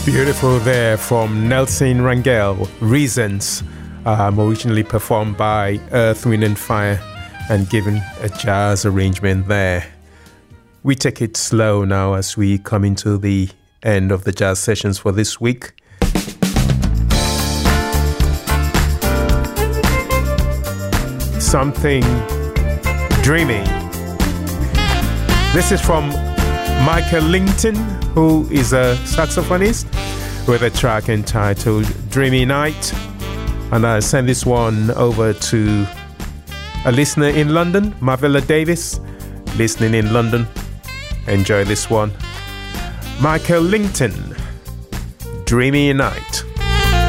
Beautiful there from Nelson Rangel, Reasons, originally performed by Earth, Wind and Fire and given a jazz arrangement there. We take it slow now as we come into the end of the jazz sessions for this week. Something dreamy. This is from Michael Lington, who is a saxophonist, with a track entitled Dreamy Night. And I send this one over to a listener in London, Mavilla Davis, listening in London. Enjoy this one. Michael Lington, Dreamy Night.